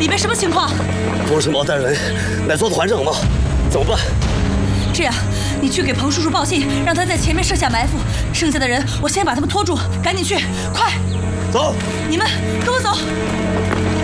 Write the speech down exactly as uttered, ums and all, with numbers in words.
里边什么情况？ 不是毛大人来做团整吗？怎么办？ 这样，你去给彭叔叔报信，让他在前面设下埋伏，剩下的人我先把他们拖住，赶紧去，快！ 走！ 你们跟我走。